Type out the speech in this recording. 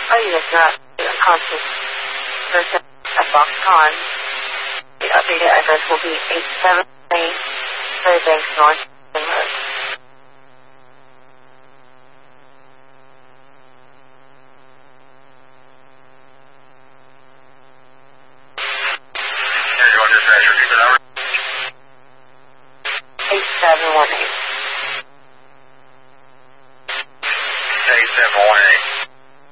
All units are constant person at Foxconn. The updated address will be 87 Lane, Fairbanks North.